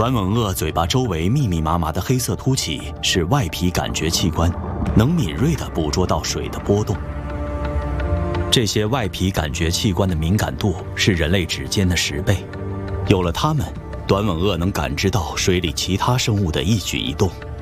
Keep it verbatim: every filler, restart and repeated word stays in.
短吻鳄嘴巴周围密密麻麻的黑色凸起是外皮感觉器官，能敏锐地捕捉到水的波动。这些外皮感觉器官的敏感度是人类指尖的十倍，有了它们，短吻鳄能感知到水里其他生物的一举一动。